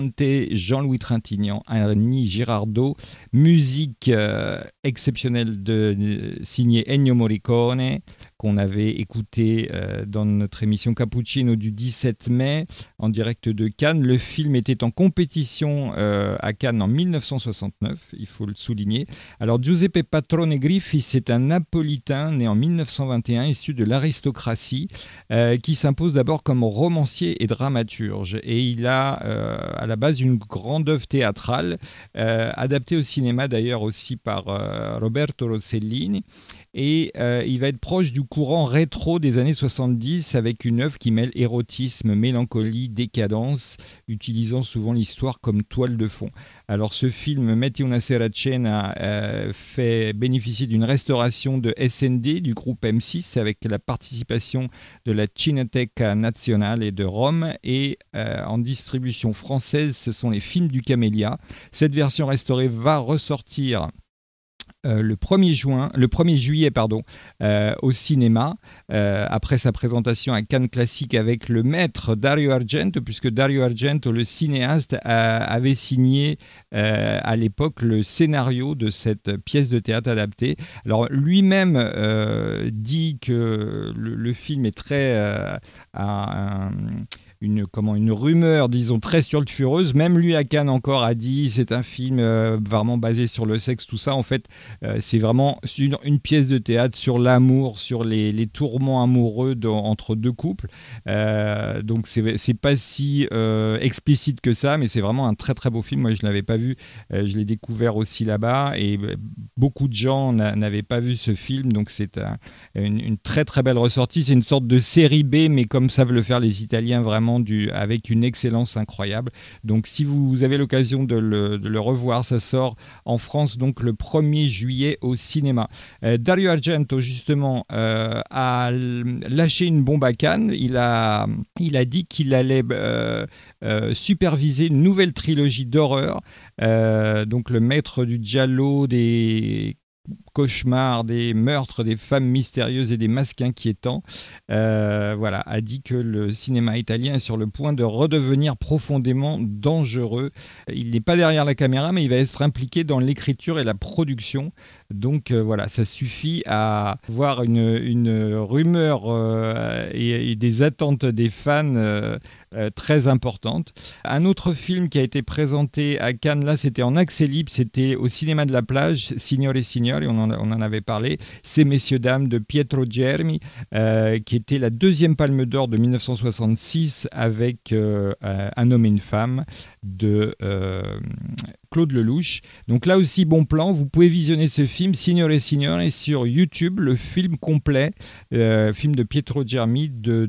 Jean-Louis Trintignant, Annie Girardot, musique exceptionnelle signée Ennio Morricone, qu'on avait écouté dans notre émission Cappuccino du 17 mai en direct de Cannes. Le film était en compétition à Cannes en 1969, il faut le souligner. Alors Giuseppe Patrone Griffi, c'est un Napolitain né en 1921, issu de l'aristocratie, qui s'impose d'abord comme romancier et dramaturge. Et il a à la base une grande œuvre théâtrale, adaptée au cinéma d'ailleurs aussi par Roberto Rossellini. Et il va être proche du courant rétro des années 70 avec une œuvre qui mêle érotisme, mélancolie, décadence, utilisant souvent l'histoire comme toile de fond. Alors ce film, Metti una sera a cena, fait bénéficier d'une restauration de SND du groupe M6 avec la participation de la Cineteca Nazionale et de Rome, et en distribution française, ce sont les films du Camélia. Cette version restaurée va ressortir le 1er juillet au cinéma, après sa présentation à Cannes Classique avec le maître Dario Argento, puisque Dario Argento, le cinéaste, avait signé à l'époque le scénario de cette pièce de théâtre adaptée. Alors lui-même dit que le film est très une rumeur, disons, très sulfureuse. Même lui, à Cannes, encore, a dit c'est un film vraiment basé sur le sexe, tout ça. En fait, c'est vraiment une pièce de théâtre sur l'amour, sur les tourments amoureux entre deux couples. Donc, c'est pas si explicite que ça, mais c'est vraiment un très, très beau film. Moi, je ne l'avais pas vu. Je l'ai découvert aussi là-bas. Et beaucoup de gens n'avaient pas vu ce film. Donc, c'est une très, très belle ressortie. C'est une sorte de série B, mais comme savent le faire les Italiens, vraiment avec une excellence incroyable. Donc si vous avez l'occasion de le revoir, ça sort en France donc le 1er juillet au cinéma. Dario Argento justement a lâché une bombe à Cannes. Il a dit qu'il allait superviser une nouvelle trilogie d'horreur. Donc le maître du giallo, des cauchemars, des meurtres, des femmes mystérieuses et des masques inquiétants, a dit que le cinéma italien est sur le point de redevenir profondément dangereux. Il n'est pas derrière la caméra, mais il va être impliqué dans l'écriture et la production. Donc ça suffit à voir une rumeur et des attentes des fans très importante. Un autre film qui a été présenté à Cannes, là c'était en accès libre, c'était au cinéma de la plage, Signore et Signori, on en avait parlé, Ces messieurs dames de Pietro Germi, qui était la deuxième Palme d'Or de 1966 avec Un homme et une femme de Claude Lelouch. Donc là aussi, bon plan, vous pouvez visionner ce film, Signore et Signori, sur YouTube, le film complet, film de Pietro Germi de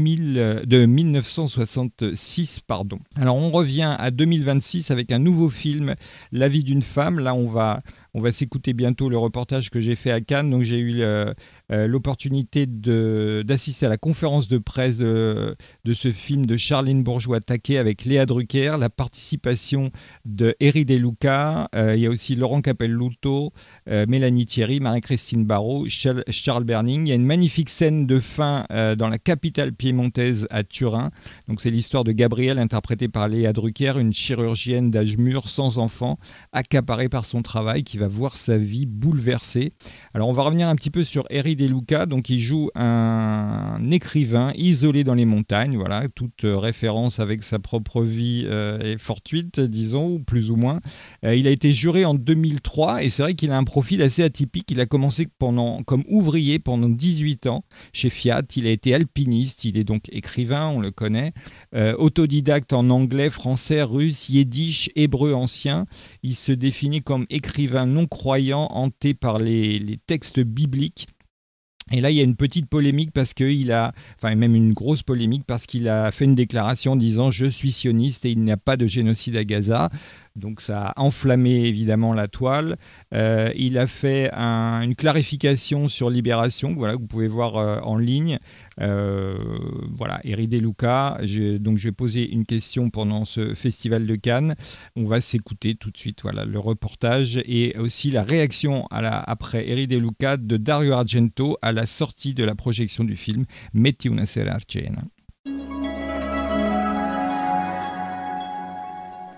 1966. Alors on revient à 2026 avec un nouveau film, La vie d'une femme. Là, on va s'écouter bientôt le reportage que j'ai fait à Cannes. Donc j'ai eu l'opportunité d'assister à la conférence de presse de ce film de Charline Bourgeois-Taquet avec Léa Drucker, la participation de Eri De Luca, il y a aussi Laurent Capelluto, Mélanie Thierry, Marie-Christine Barrault, Charles Berning. Il y a une magnifique scène de fin dans la capitale piémontaise à Turin. Donc c'est l'histoire de Gabrielle, interprétée par Léa Drucker, une chirurgienne d'âge mûr, sans enfant, accaparée par son travail, qui va voir sa vie bouleversée. Alors on va revenir un petit peu sur Eri De Luca. Donc il joue un écrivain isolé dans les montagnes. Voilà, toute référence avec sa propre vie est fortuite, disons, ou plus ou moins. Il a été juré en 2003 et c'est vrai qu'il a un profil assez atypique. Il a commencé comme ouvrier pendant 18 ans chez Fiat. Il a été alpiniste, il est donc écrivain, on le connaît, autodidacte en anglais, français, russe, yiddish, hébreu ancien. Il se définit comme écrivain non-croyant, hanté par les textes bibliques. Et là, il y a une petite polémique même une grosse polémique parce qu'il a fait une déclaration disant « Je suis sioniste et il n'y a pas de génocide à Gaza ». Donc ça a enflammé évidemment la toile. Il a fait une clarification sur Libération, que vous pouvez voir en ligne. Eri De Luca. Donc je vais poser une question pendant ce festival de Cannes. On va s'écouter tout de suite le reportage et aussi la réaction après Eri De Luca de Dario Argento à la sortie de la projection du film Metti una sera a cena.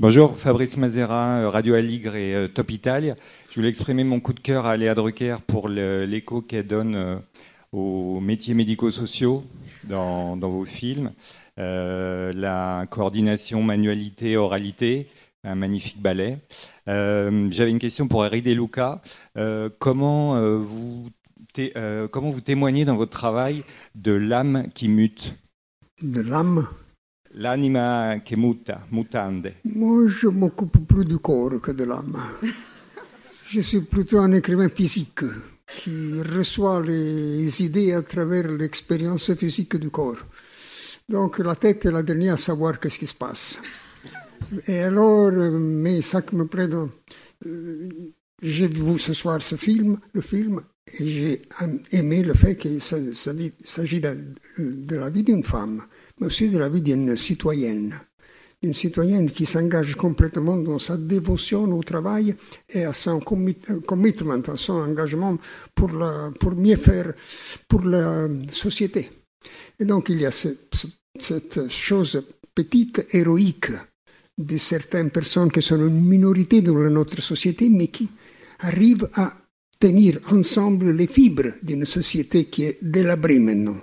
Bonjour, Fabrice Mazera, Radio Aligre et Top Italia. Je voulais exprimer mon coup de cœur à Léa Drucker pour l'écho qu'elle donne aux métiers médico-sociaux dans vos films. La coordination manualité, oralité, un magnifique ballet. J'avais une question pour Eri De Luca. Comment vous témoignez dans votre travail de l'âme qui mute? De l'âme? L'anima che muta, mutande. Moi, je m'occupe plus du corps que de l'âme. Je suis plutôt un écrivain physique qui reçoit les idées à travers l'expérience physique du corps. Donc la tête est la dernière à savoir qu'est-ce qui se passe. Et alors, mais ça qui me plaît, j'ai vu ce soir le film, et j'ai aimé le fait qu'il s'agit de la vie d'une femme, mais aussi de la vie d'une citoyenne qui s'engage complètement dans sa dévotion au travail et à son commitment, à son engagement pour mieux faire pour la société. Et donc il y a cette chose petite, héroïque, de certaines personnes qui sont une minorité dans notre société, mais qui arrivent à tenir ensemble les fibres d'une société qui est délabrée maintenant.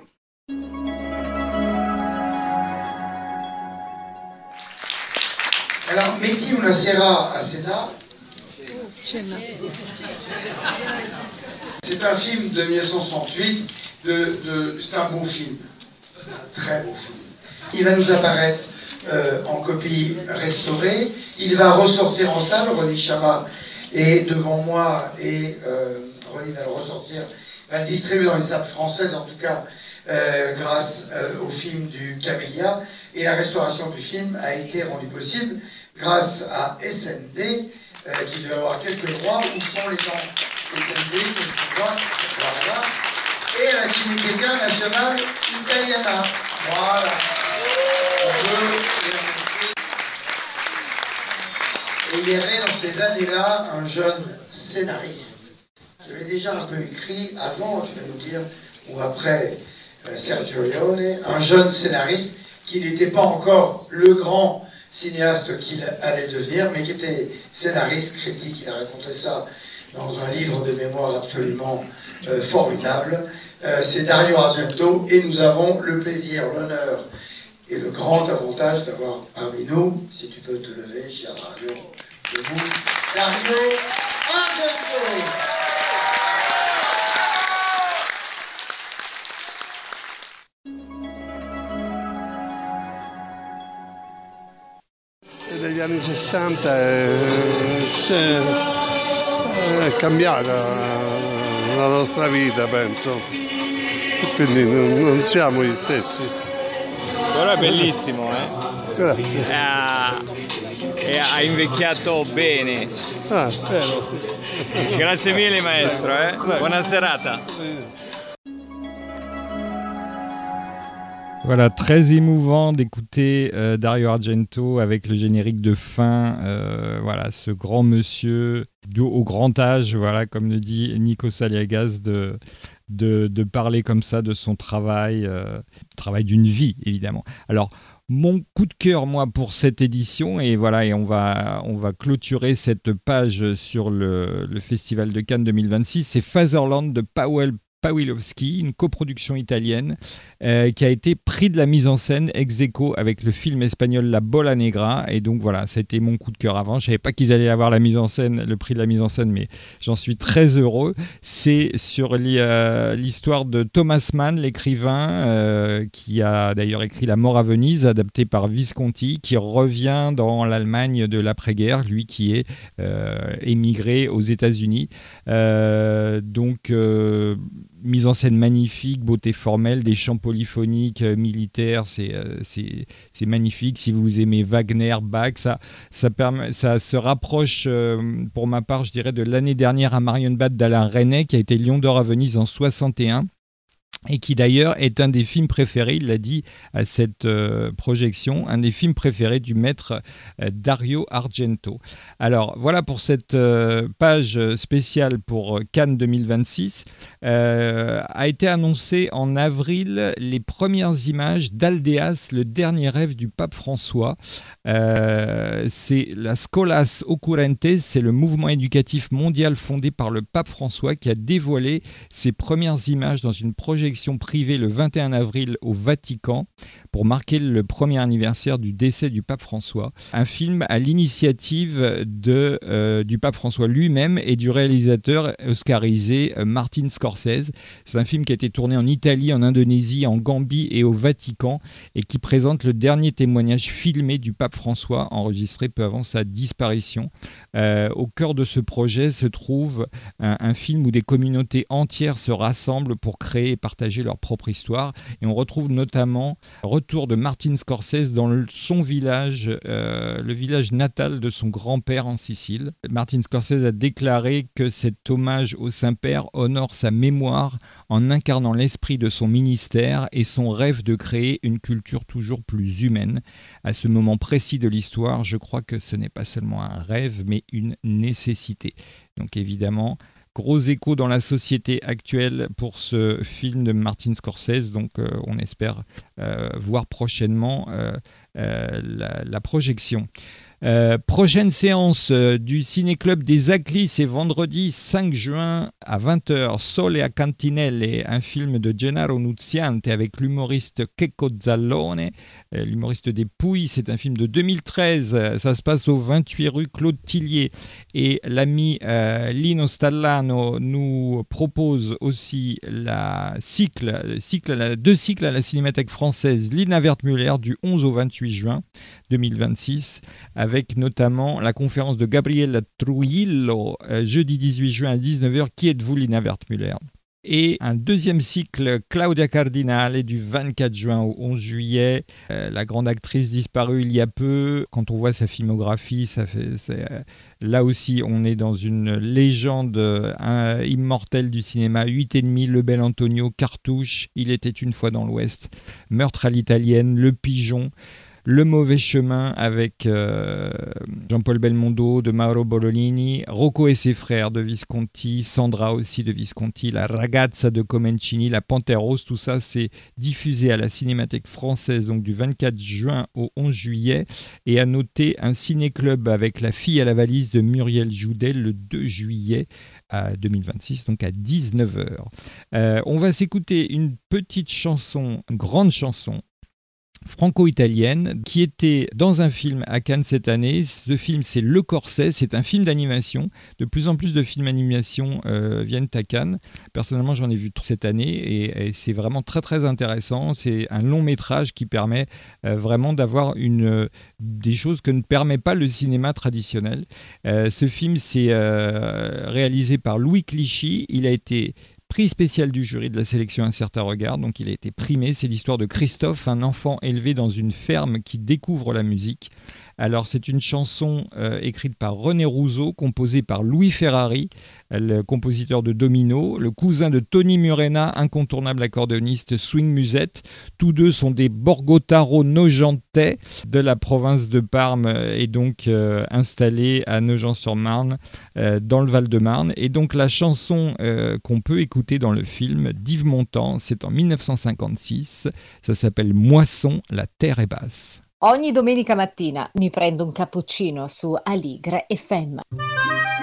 Alors, metti una sera a Senna, c'est un film de 1968, c'est un beau film, c'est un très beau film. Il va nous apparaître en copie restaurée, il va ressortir en salle, Ronny Chama est devant moi et Ronny va le ressortir, va le distribuer dans les salles françaises en tout cas, grâce au film du Camélia, et la restauration du film a été rendue possible grâce à SND, qui doit avoir quelques droits. Où sont les gens SND que je vois, voilà. Et la Cineteca Nazionale Italiana. Voilà. Et il y avait dans ces années-là un jeune scénariste qui avait déjà un peu écrit avant, tu vas nous dire, ou après Sergio Leone, un jeune scénariste qui n'était pas encore le grand cinéaste qu'il allait devenir, mais qui était scénariste, critique. Il a raconté ça dans un livre de mémoire absolument formidable. C'est Dario Argento, et nous avons le plaisir, l'honneur et le grand avantage d'avoir parmi nous, si tu peux te lever, cher Dario, debout, Dario Argento. Degli anni 60 è cambiata la nostra vita, penso, quindi non siamo gli stessi. Però è bellissimo, eh? Grazie. Ha invecchiato bene. Ah, spero. Grazie mille maestro, eh? Buona serata. Voilà, très émouvant d'écouter Dario Argento avec le générique de fin. Voilà, ce grand monsieur au grand âge, voilà, comme le dit Nico Saliagas, de parler comme ça de son travail, travail d'une vie, évidemment. Alors, mon coup de cœur, moi, pour cette édition, et voilà, et on va clôturer cette page sur le Festival de Cannes 2026, c'est Fatherland de Paweł Pawłowski, une coproduction italienne qui a été prix de la mise en scène ex aequo avec le film espagnol La Bola Negra. Et donc voilà, c'était mon coup de cœur avant. Je savais pas qu'ils allaient avoir la mise en scène, le prix de la mise en scène, mais j'en suis très heureux. C'est sur l'histoire de Thomas Mann, l'écrivain qui a d'ailleurs écrit La Mort à Venise, adapté par Visconti, qui revient dans l'Allemagne de l'après-guerre, lui qui est émigré aux États-Unis. Donc mise en scène magnifique, beauté formelle, des chants polyphoniques militaires, c'est magnifique. Si vous aimez Wagner, Bach, ça se rapproche, pour ma part, je dirais, de l'année dernière à Marienbad d'Alain Resnais, qui a été Lion d'Or à Venise en 61. et qui d'ailleurs est un des films préférés, il l'a dit à cette projection, un des films préférés du maître Dario Argento. Alors voilà pour cette page spéciale pour Cannes 2026. A été annoncé en avril les premières images d'Aldéas, le dernier rêve du pape François. C'est la Scholas Occurrentes, c'est le mouvement éducatif mondial fondé par le pape François qui a dévoilé ses premières images dans une projection privée le 21 avril au Vatican pour marquer le premier anniversaire du décès du pape François. Un film à l'initiative du pape François lui-même et du réalisateur oscarisé Martin Scorsese. C'est un film qui a été tourné en Italie, en Indonésie, en Gambie et au Vatican et qui présente le dernier témoignage filmé du pape François enregistré peu avant sa disparition. Au cœur de ce projet se trouve un film où des communautés entières se rassemblent pour créer et partager leur propre histoire. Et on retrouve notamment retour de Martin Scorsese dans son village, le village natal de son grand-père en Sicile. Martin Scorsese a déclaré que cet hommage au Saint-Père honore sa mémoire en incarnant l'esprit de son ministère et son rêve de créer une culture toujours plus humaine. À ce moment précis de l'histoire, je crois que ce n'est pas seulement un rêve, mais une nécessité. Donc évidemment, gros écho dans la société actuelle pour ce film de Martin Scorsese, donc on espère voir prochainement la projection. Prochaine séance du Ciné-Club des Aclis, c'est vendredi 5 juin à 20h, Sole a Cantinelle, un film de Gennaro Nunziante avec l'humoriste Checco Zalone, l'humoriste des Pouilles. C'est un film de 2013, ça se passe au 28 rue Claude Tillier et l'ami Lino Stallano nous propose aussi deux cycles à la Cinémathèque française Lina Wertmüller du 11 au 28 juin 2026 avec notamment la conférence de Gabriella Trujillo jeudi 18 juin à 19h, Qui êtes-vous Lina Wertmüller? Et un deuxième cycle, Claudia Cardinale, du 24 juin au 11 juillet. La grande actrice disparue il y a peu. Quand on voit sa filmographie, là aussi, on est dans une légende immortelle du cinéma. 8,5, Le Bel Antonio, Cartouche, Il était une fois dans l'Ouest, Meurtre à l'italienne, Le Pigeon, Le mauvais chemin avec Jean-Paul Belmondo de Mauro Bolognini, Rocco et ses frères de Visconti, Sandra aussi de Visconti, La ragazza de Comencini, La Panthère rose, tout ça c'est diffusé à la Cinémathèque française donc du 24 juin au 11 juillet. Et à noter un ciné-club avec La fille à la valise de Muriel Joudel le 2 juillet 2026, donc à 19h. On va s'écouter une petite chanson, une grande chanson franco-italienne qui était dans un film à Cannes cette année. Ce film, c'est Le Corset, c'est un film d'animation. De plus en plus de films d'animation viennent à Cannes. Personnellement, j'en ai vu cette année et c'est vraiment très très intéressant. C'est un long métrage qui permet vraiment d'avoir des choses que ne permet pas le cinéma traditionnel. Ce film, c'est réalisé par Louis Clichy. Il a été prix spécial du jury de la sélection Un certain regard, donc il a été primé. C'est l'histoire de Christophe, un enfant élevé dans une ferme qui découvre la musique. Alors c'est une chanson écrite par René Rousseau, composée par Louis Ferrari, le compositeur de Domino, le cousin de Tony Murena, incontournable accordéoniste swing musette. Tous deux sont des Borgotaro nojentais de la province de Parme et donc installés à Nogent-sur-Marne, dans le Val-de-Marne. Et donc la chanson qu'on peut écouter dans le film d'Yves Montand, c'est en 1956, ça s'appelle Moisson, la terre est basse. Ogni domenica mattina mi prendo un cappuccino su Aligre FM.